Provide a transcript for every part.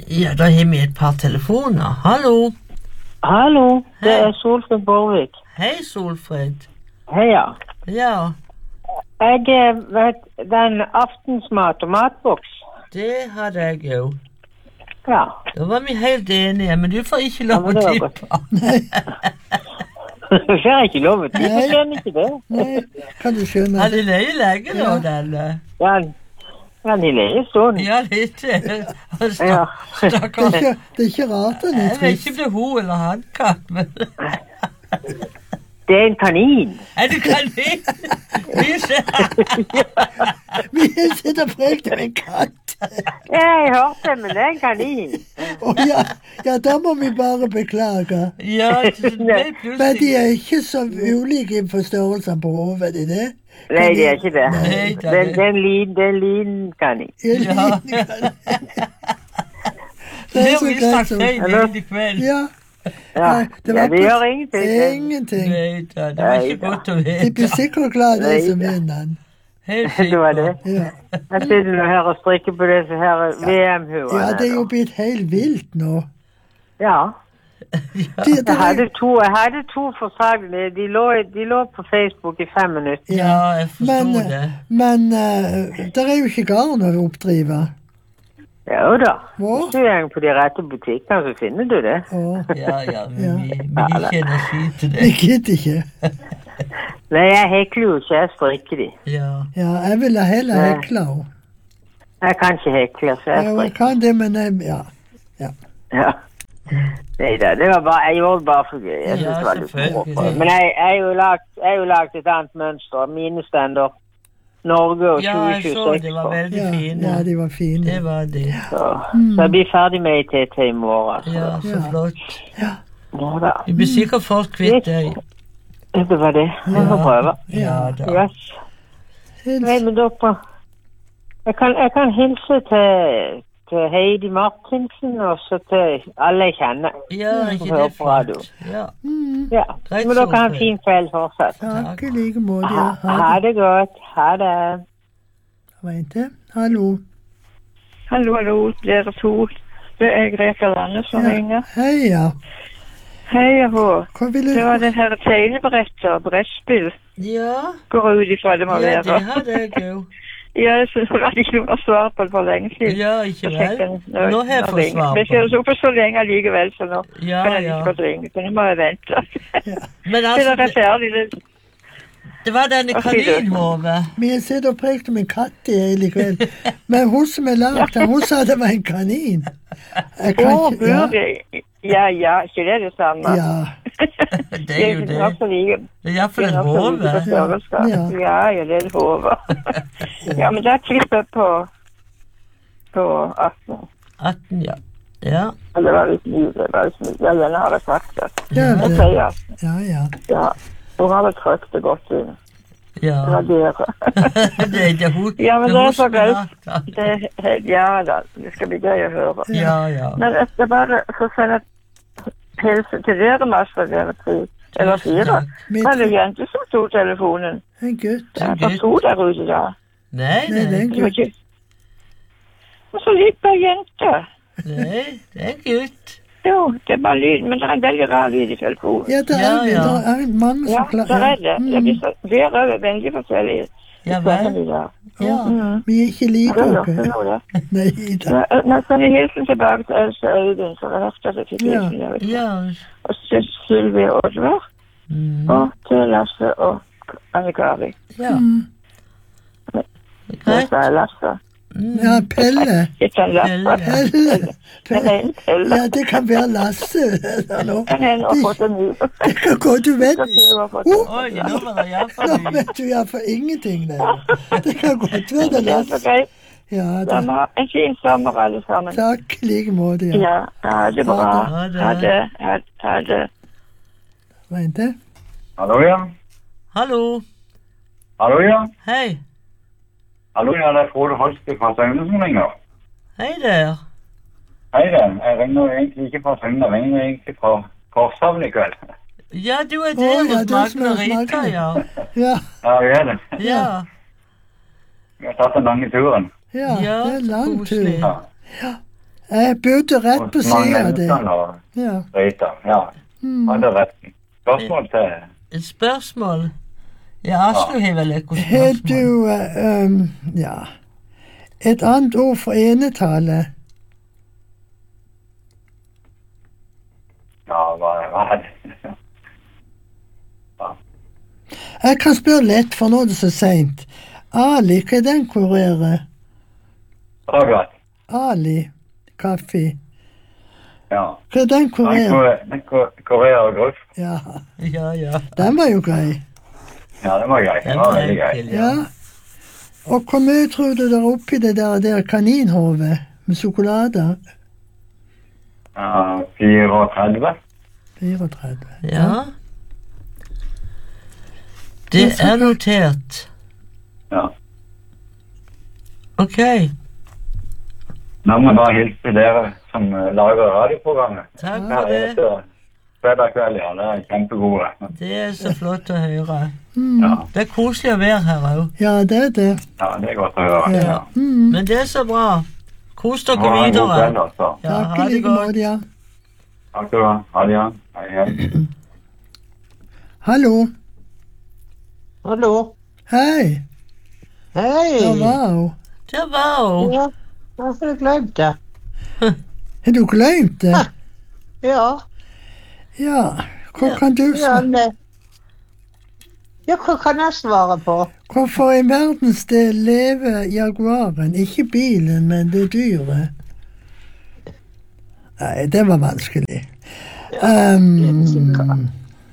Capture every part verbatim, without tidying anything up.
Ja, da har vi et par telefoner. Hallo. Hallo, det Hei. er Solfrid Borvik. Hei, Solfrid. Heia. Ja, Jeg eh, vet den aftensmat og matboks. det hadde jeg jo. Ja. Da var vi helt enige, men du får ikke Ja, lov men å det var tippe. Det skjer ikke lov å tippe, Nei. skjer ikke det? Nei, kan du skjønne? Er det løye lenge nå, Ja. denne? Ja, ja de leger stående. Ja, litt. Ja. Det er Stakkars. ikke, det er ikke rart den er Jeg vet trist. ikke om det er hun eller han katt, men Det er en kanin. er du kanin? Vi ser. Vi sitter og preker med en katt. Jeg hørte, men det er en kanin. Å ja, ja, da må vi bare beklage. Ja, det ble Men de plutselig. er ikke så ulike i forstørrelsen på hovedet, de det? Nei, det er ikke det. Nei, det Det, er det er en liten, det er en liten kanin. Ja. Det Det er har så vi greit sagt som... feil i kveld. Ja, Ja, Nei, det var ja det på- gjør ingenting. det. ingenting. Nei da, det var ikke godt å De blir vite. sikkert glad de som vinner den. Helt Det var det. sikkert. Ja. Jeg sitter nå her og strikker på disse her V M-huene. ja, det er jo blitt helt vilt nå. Ja. De, de, Jeg hadde to, jeg hadde to forslag. De, de, lå, de lå på Facebook i fem minutter. Ja, jeg men forstår det. men uh, det er jo ikke garn å oppdrive. Jo da. Hva? Hvis du går på de rette butikkene, så finner du det. Å, Ja, ja, men Ja. vi, vi har ikke energi til jeg det. gidder ikke. Nei, jeg hekler jo ikke, jeg strikker de. Ja, Ja, jeg ville heller Nei. hekle henne. Jeg kan ikke hekle, så jeg Ja, jeg strikker. kan det, men jeg, ja. Ja. Nei da, det var bare, jeg gjorde det bare for gøy. Jeg synes Ja, det var litt selvfølgelig. moro. Men jeg, jeg har jo lagt, jeg har jo lagt et annet mønster. Mine stender Norge og ja jeg så tjue det var tjueseks. veldig Ja, fine. ja, de var fine. Det var det. Så, så jeg blir ferdig med I T T i morgen. Så. Ja, så Ja. flott. Ja, da. Vi blir sikkert fort kvitt deg. Det var det. Jeg får prøve. Ja da. Yes. Nei, Hils. men dere, jeg kan, jeg kan hilse til, til Heidi Martinsen og så til alle jeg kjenner. Ja, ikke Hør det på radio. flott. Ja. Mm, Ja, Greit, men dere ha en Solfrid. fin kveld fortsatt. takk i like måte. Ha, Ja, ha ha det. det godt. Ha det. Hva er det? Hallo. Hallo, hallo, dere to. Det er Greta Lange som Ja. ringer. Hei, ja. Hei, hå. Hva vil Det var du? den her tegnebretter, brettspill, Ja, går ut ifra det må ja, det være. hadde jeg jo. Ja, jeg synes det var ikke noe svar på det for lenge siden. Ja, ikke Så tenkte vel? jeg, Nå har jeg fått ringer. svar Men på jeg det. ser oppe så lenge likevel, så nå Ja, kan jeg ja. ikke godt ringe. Så nå må jeg vente. Men Til altså, dere er det, ferdig. Det- det var denne Hva sier du? kaninhovet. Vi har sittet og prekt om en katt i hele kveld. Men hun som er lagd den, hun sa det var en kanin. Jeg kan Å, ikke... Ja. burde Ja, ja, ikke det er det samme. Ja. Det er jo det. nok så like. Det er iallfall Det er et nok så like på hode. størrelse. Ja. Ja, ja, det er et hode. Ja, men da klipper jeg på på atten. atten, ja. Ja. Eller var litt mye, det var litt mye. Ja, denne har jeg sagt det. Ja, Jeg det, sier atten. ja, ja. Ja. Hun har vel trykt det godt inn. Det Ja. var dere. det, det er hun, Ja, men det er det er hun så som er greit. lagt den. Det er helt, ja da, det skal bli gøy å høre. Ja, ja. Men jeg skal bare få sende hilse til dere, master, dere tre. Eller Tusen fire. takk. Det er det jente som tok telefonen. En gutt. Det er bare to der ute da. Nei, Nei, det er nei, en Det var gutt. ikke... Og så litt på jente. nei, det er en gutt. Jo, det er bare lyd, men det er en veldig rar lyd i telefonen. Ja, det Ja, er, ja. det er mange Ja, som klarer... der er det. Det Mm. blir så, dere er veldig forskjellige. Ja vel. Ja. Mm. Vi er ikke like Det oppe. hørte noe, det. Nei da. Ja, Nå kan jeg hilse tilbake til Else Øyvind, som jeg hørte at jeg fikk Ja. hilsen. jeg vet. Ja. Og til Sylvie Oddvar, Mm. og til Lasse og Anne-Kari. Ja. Mm. Det Greit. sa jeg Lasse. Mm. Ja, Pelle. Ikke en Lasse. Pelle. Pelle. Men Pelle. en Pelle. Ja, det kan være Lasse. eller noe. Men en har fått en ny. Det kan gå, du vet. Du har fått en. Oh, Oi, nå var det nå iallfall vet du iallfall ingenting der. Det kan godt være det Det er så Lasse. greit. Ja, Da da. må ha en fin sommer alle sammen. Takk i like måte, ja. Ja, ha det bra. Ha det. Ha det. Ha ha det. Hva er det? Hallo, ja. Hallo. Hallo, ja. Hei. Hallo, ja, det er Frode Holste fra Søgne som ringer. Hei der. Hei der, jeg ringer egentlig ikke fra Søgne, jeg ringer egentlig fra Korshavn i kveld. Ja, du er Å, der ja, hos det er som er hos Margarita, Margarita. ja. Ja, Ja, vi er det. Ja. Vi har tatt den lange turen. ja, det er lang tur. koselig. Ja. Jeg bodde rett på hos siden av det. Magnusson og Ja. Rita. Ja, Mm. hadde retten. Spørsmål til Et spørsmål? Ja, Aslo har vel et Har spørsmål. du eh, um, ja, et annet ord for enetale? Ja, hva, hva er det? Jeg kan spørre lett, for nå er det så seint. Ali, hva er den kurerer? Akkurat. Ali, kaffe. Ja. Hva er den Den kurerer? Kore- den Ko- Korea og Gruff. Ja, Ja, ja. den var jo grei. Ja, det var gøy. Det Den var var veldig gøy. enkel, Ja. Og hvor mye tror du der oppi det der, der kaninhovet med sjokolade? Ja, fireogtredve. fireogtredve. Ja. Det er notert. Ja. Ok, Da må jeg bare hilse til dere som eh, lager radioprogrammet. takk Hver for det. eneste fredag kveld, ja. Det er kjempegode. Det er så flott å høre. Ja. Det er koselig å være her òg. Ja, det er det. ja, det er godt å høre. Ja. Ja. Mm. Men det er så bra. Kos dere Ha en god kveld, videre. altså. Ja, Takk ha i det like godt. måte, ja. Takk skal du ha. Ha det, ja. Hei, hei. Hallo. Hallo. Hei. Hei. Ja, wow. Det var hun. Ja, jeg har glemt det. Har du glemt det? Ja. Ja. Hva kan du Ja, svare? men, ja, hva kan jeg svare på? Hvorfor i verdensdel lever jaguaren? Ikke bilen, men det dyret. Nei, det var vanskelig. Um,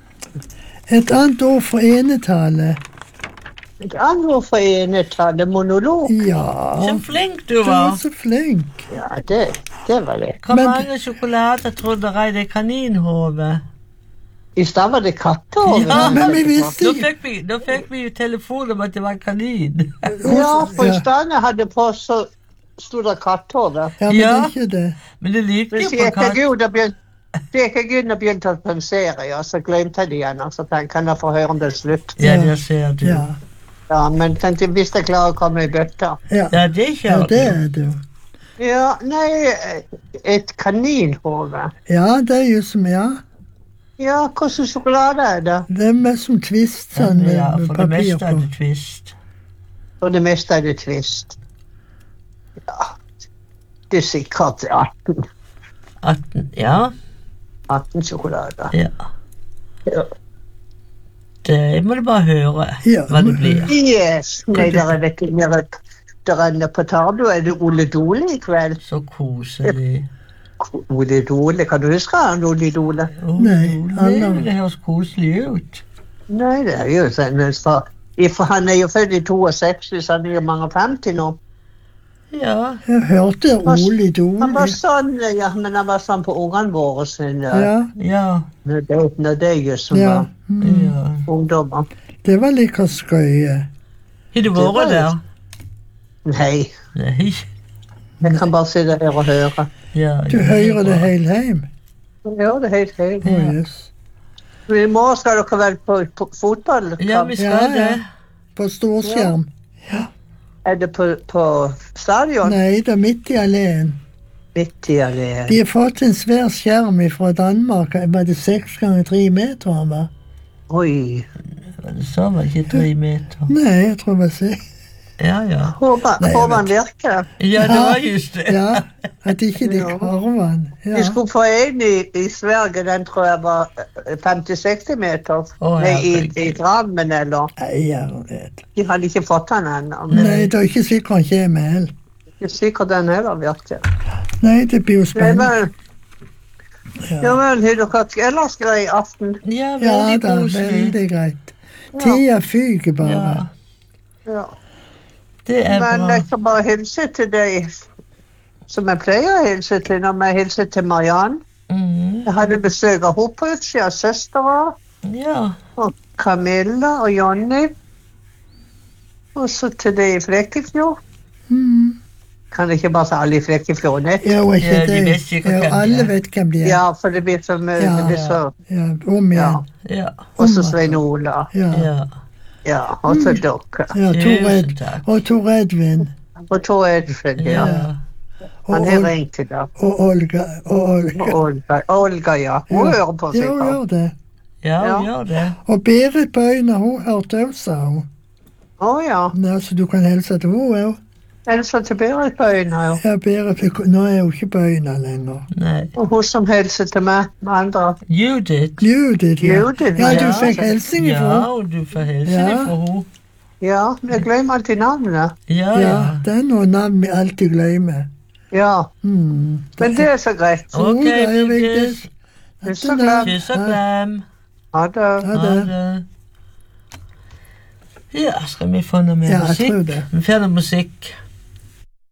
et annet ord for enetale. Et annet ord for enetall, monolog. Ja, Så flink du du er var. så flink. Ja, det, det var det. Hvor Men- mange sjokolader tror dere i det kaninhovet? I stad var det kattehår. Ja, Men vi visste Nå ikke. fikk vi, nå fikk vi jo telefon om at det var en kanin. Ja, for i Ja. stad jeg hadde på, så sto det kattehår der. Ja, men det Ja. er ikke det. Men det liker Men jo så på gikk jeg katt. ut og begynte så gikk jeg inn og begynte å pensere, ja, så glemte jeg det igjen. Og så tenkte jeg, kan jeg få høre om det er slutt? Ja, det ser du. Ja, Ja, men tenkte, hvis jeg klarer å komme i bøtta. ja. Ja, det ja kjører det er du. Ja, nei, et kaninhove. Ja, det er jo som, ja. Ja, hvordan sjokolade er det? Det er mest som twist, sånn med, Ja, med for det papir meste er på. det twist. Og det meste er det twist. Ja, det er sikkert atten. atten, ja. atten sjokolader. Ja. Ja. Det må du bare høre Ja, hva det men- blir. Yes, nei, der er vet ikke, der er nede på Tardo, er det Ole Dole i kveld? Så koselig. Ole Dole, kan du huske han Ole Dole? Oh, Nei, det, alle- det høres koselig ut. Nei, det er jo sånn, for, for han er jo født i sekstito, så han er jo mange femti nå. Ja. Jeg hørte Ole Han var Dole. sånn, ja, men han var sånn på ungene våre sin, ja. Ja, Ja. Når det, når det er jo som ja. var Mm. ja. ungdommer. Det var like skøye. Har du var vært jo- der? Nei, Nei. jeg kan bare sitte her og høre. Ja, Du hører det hele hjem. Ja, det er helt helt. Å, yes. I morgen skal dere vel på, på fotball? Ja, vi skal Ja, ja. det. På storskjerm. Er det på, på stadion? Nei, det er midt i alleen. Midt i alléen. De har fått en svær skjerm fra Danmark. Var det seks ganger tre meter han var? Oi. Det sa vel ikke tre meter. Nei, jeg tror det var seks. Ja, ja. Håper Nei, jeg håper han vet virker. Ja, det var just det. Ja, at ikke de Ja. karver den. Vi Ja. skulle få en i, i Sverige, den tror jeg var femti seksti meter. Å, Nei, i, herregud. i Drammen, eller? Nei, herlighet. De hadde ikke fått den ennå. Men Nei, det er ikke sikkert han kommer heller. det er sikkert den heller virker. Nei, det blir jo Nei, spennende. men, ja vel, har dere hatt ellers grei aften? Ja, Ja veldig da, koselig. veldig greit. Tida fyker bare. Ja, Ja. det er Men bra. jeg kan bare hilse til deg som jeg pleier å hilse til når jeg hilser til Mariann. Mm, Jeg hadde besøk av henne på utsida, søstera, ja. og Camilla og Jonny. Og så til deg i Flekkefjord. Mm. Kan jeg ikke bare si alle i Flekkefjord nett? Ja, og ikke Ja, de det. vet sikkert Ja, hvem de alle er. vet hvem de er. Ja, for det blir så mye. Ja. Det blir så, Ja, om ja. igjen. Ja, Og så Svein Ola. Ja. ja. Ja, og så dere. Ja, Tor Tusen Ed, takk. og Tor Edvin. Og Tor Edvin, ja. Ja. Og, Han har Ol- ringt i dag. og Olga. Og Olga. Og Olga, Olga ja. Hun hører på Ja, hun sikkert. gjør det. Ja, Ja. gjør det. Og Berit Bøyner, hun hørte også, sa hun. Å ja. Ja, så du kan hilse til henne òg. Elsa til Berit Bøyner, jo. Ja, Berit, fikk- nå er hun ikke Bøyner lenger. Nei. Og hun som hilser til meg med andre. Judith. Judith, ja. Judith, Ja, du ja. fikk hilsing Ja, ifra. og du får hilsen Ja. ifra henne. Ja, jeg glemmer alltid navnet. Ja, Ja, ja. det er noen navn vi alltid glemmer. Ja, Hmm. men det er så greit. Ok, det er Vigdis. viktig. Kyss og klem. Kyss og klem. Ha det. Ha Ha det. det. Ja, skal vi få noe mer Ja, jeg musikk? tror det. Vi får noe musikk.